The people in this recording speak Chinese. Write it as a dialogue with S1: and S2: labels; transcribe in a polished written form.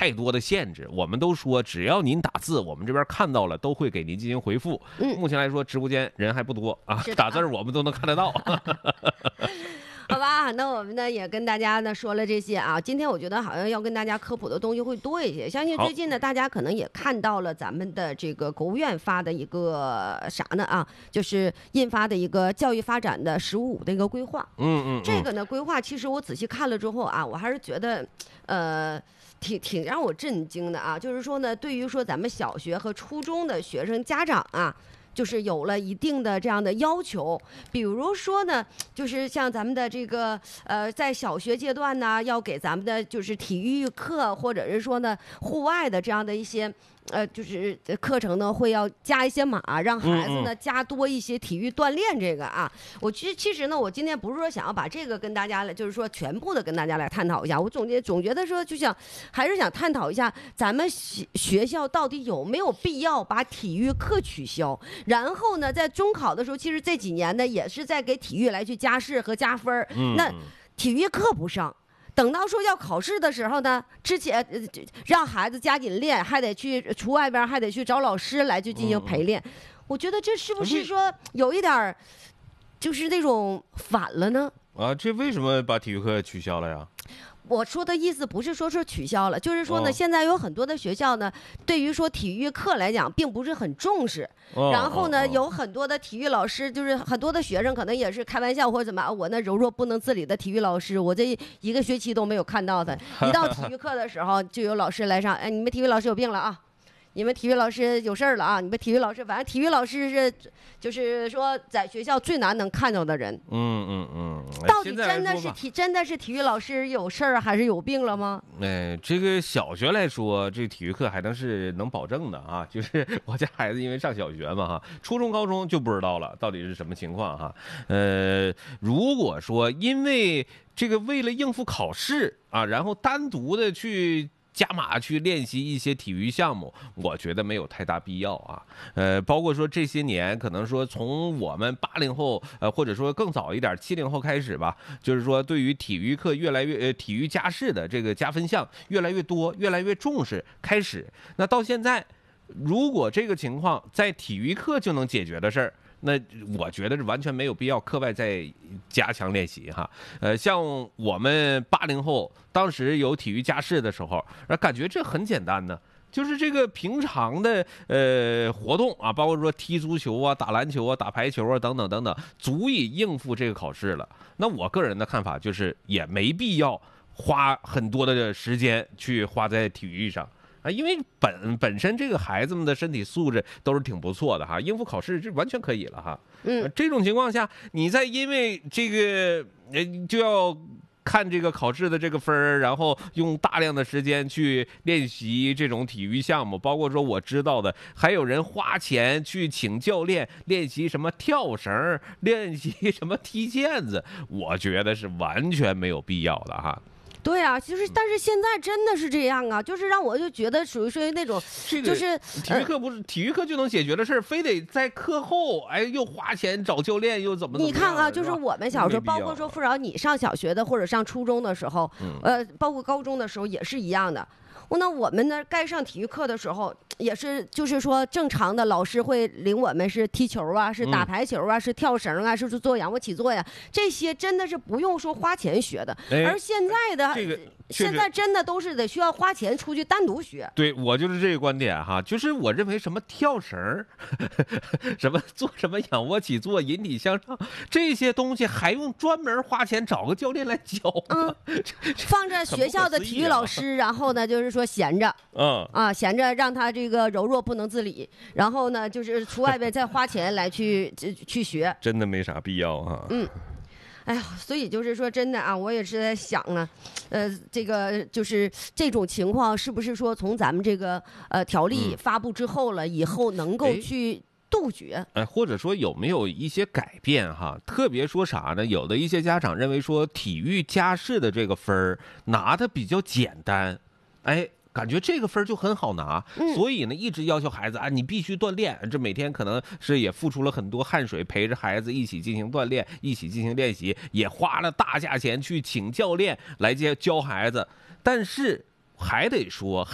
S1: 太多的限制。我们都说只要您打字，我们这边看到了都会给您进行回复。目前来说直播间人还不多啊，打字我们都能看得到。
S2: 好吧，那我们呢也跟大家呢说了这些啊。今天我觉得好像要跟大家科普的东西会多一些。相信最近呢，大家可能也看到了咱们的这个国务院发的一个啥呢啊，就是印发的一个教育发展的“15+5”的一个规划。这个呢规划其实我仔细看了之后啊，我还是觉得挺让我震惊的啊。就是说呢，对于说咱们小学和初中的学生家长啊，就是有了一定的这样的要求，比如说呢，就是像咱们的这个在小学阶段呢，要给咱们的就是体育课或者是说呢户外的这样的一些就是课程呢会要加一些码，让孩子呢加多一些体育锻炼这个啊。我其实呢，我今天不是说想要把这个跟大家来，就是说全部的跟大家来探讨一下，我总觉得说还是想探讨一下咱们学校到底有没有必要把体育课取消。然后呢，在中考的时候，其实这几年呢也是在给体育来去加试和加分。那体育课不上，等到说要考试的时候呢，之前让孩子加紧练，还得去除外边还得去找老师来去进行陪练。我觉得这是不是说有一点就是那种反了呢？
S1: 啊，这为什么把体育课取消了呀？
S2: 我说的意思不是说取消了，就是说呢，现在有很多的学校呢，对于说体育课来讲，并不是很重视。然后呢，有很多的体育老师，就是很多的学生可能也是开玩笑或者怎么，我那柔弱不能自理的体育老师，我这一个学期都没有看到他。一到体育课的时候，就有老师来上，哎，你们体育老师有病了啊！你们体育老师有事儿了啊！你们体育老师，反正体育老师就是说在学校最难能看到的人。到底真的是体育老师有事儿还是有病了吗？
S1: 这个小学来说，这体育课还能保证的啊。就是我家孩子因为上小学嘛哈，初中高中就不知道了，到底是什么情况哈。如果说因为这个为了应付考试啊，然后单独的去加码去练习一些体育项目，我觉得没有太大必要啊。包括说这些年，可能说从我们80后，或者说更早一点70后开始吧，就是说对于体育课越来越体育加试的这个加分项越来越多，越来越重视开始。那到现在，如果这个情况在体育课就能解决的事儿，那我觉得是完全没有必要课外再加强练习哈。像我们80后当时有体育加试的时候，感觉这很简单呢，就是这个平常的活动啊，包括说踢足球啊、打篮球啊、打排球啊等等等等，足以应付这个考试了。那我个人的看法就是也没必要花很多的时间去花在体育上。因为本身这个孩子们的身体素质都是挺不错的哈，应付考试这完全可以了哈。这种情况下，你再因为这个就要看这个考试的这个分儿，然后用大量的时间去练习这种体育项目，包括说我知道的，还有人花钱去请教练练习什么跳绳，练习什么踢毽子，我觉得是完全没有必要的哈。
S2: 对啊，就是但是现在真的是这样啊，就是让我就觉得属于那种，就是
S1: 体育课不是体育课就能解决的事儿，非得在课后又花钱找教练又怎么
S2: 你看啊，就是我们小时候，包括说傅饶你上小学的或者上初中的时候，包括高中的时候也是一样的。那我们呢，该上体育课的时候，也是就是说正常的老师会领我们是踢球啊，是打排球啊，是跳绳啊，是做仰卧起坐呀，这些真的是不用说花钱学的。而现在的现在真的都是得需要花钱出去单独学。
S1: 对，我就是这个观点哈，就是我认为什么跳绳什么做什么仰卧起坐、引体向上这些东西，还用专门花钱找个教练来教吗？
S2: 放着学校的体育老师，然后呢，就是说闲着，闲着让他这个柔弱不能自理，然后呢，就是出外边再花钱来去学，
S1: 真的没啥必要哈。
S2: 哎呀，所以就是说真的啊，我也是在想呢，这个就是这种情况是不是说从咱们这个条例发布之后了，以后能够去杜绝？
S1: 或者说有没有一些改变哈？特别说啥呢？有的一些家长认为说体育加试的这个分儿拿的比较简单，感觉这个分就很好拿，所以呢，一直要求孩子你必须锻炼。这每天可能是也付出了很多汗水，陪着孩子一起进行锻炼，一起进行练习，也花了大价钱去请教练来教孩子。但是还得说。